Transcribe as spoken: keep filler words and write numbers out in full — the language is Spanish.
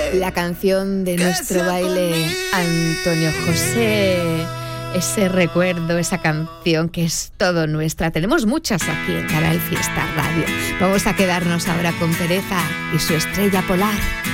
La canción de nuestro baile, Antonio José. Ese recuerdo, esa canción que es todo nuestra. Tenemos muchas aquí en Canal Fiesta Radio. Vamos a quedarnos ahora con Pereza y su Estrella Polar.